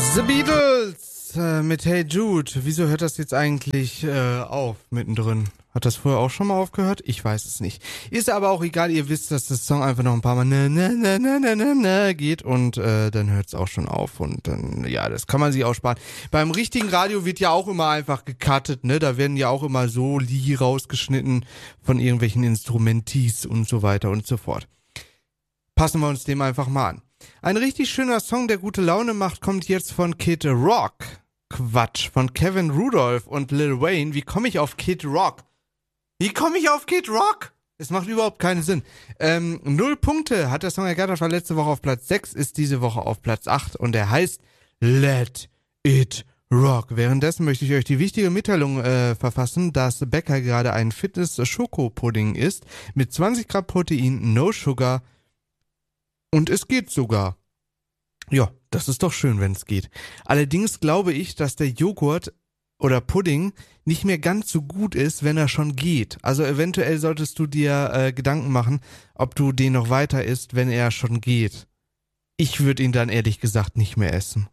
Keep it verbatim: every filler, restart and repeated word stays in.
The Beatles äh, mit Hey Jude. Wieso hört das jetzt eigentlich äh, auf mittendrin? Hat das vorher auch schon mal aufgehört? Ich weiß es nicht. Ist aber auch egal, ihr wisst, dass das Song einfach noch ein paar Mal ne, ne, ne, ne, ne, ne, ne geht und äh, dann hört es auch schon auf und dann, ja, das kann man sich auch sparen. Beim richtigen Radio wird ja auch immer einfach gecuttet, ne? Da werden ja auch immer Soli rausgeschnitten von irgendwelchen Instrumentis und so weiter und so fort. Passen wir uns dem einfach mal an. Ein richtig schöner Song, der gute Laune macht, kommt jetzt von Kid Rock. Quatsch, von Kevin Rudolph und Lil Wayne. Wie komme ich auf Kid Rock? Wie komme ich auf Kid Rock? Es macht überhaupt keinen Sinn. Ähm, null Punkte hat der Song ergattert, war letzte Woche auf Platz sechs, ist diese Woche auf Platz acht und er heißt Let It Rock. Währenddessen möchte ich euch die wichtige Mitteilung äh, verfassen, dass Bäcker gerade ein Fitness-Schokopudding isst mit zwanzig Gramm Protein, no sugar und es geht sogar. Ja, das ist doch schön, wenn es geht. Allerdings glaube ich, dass der Joghurt oder Pudding nicht mehr ganz so gut ist, wenn er schon geht. Also eventuell solltest du dir äh, Gedanken machen, ob du den noch weiter isst, wenn er schon geht. Ich würde ihn dann ehrlich gesagt nicht mehr essen.